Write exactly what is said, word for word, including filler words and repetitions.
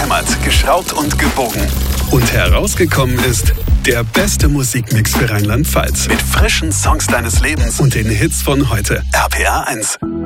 Gehämmert, geschraubt und gebogen. Und herausgekommen ist der beste Musikmix für Rheinland-Pfalz. Mit frischen Songs deines Lebens und den Hits von heute. R P R eins.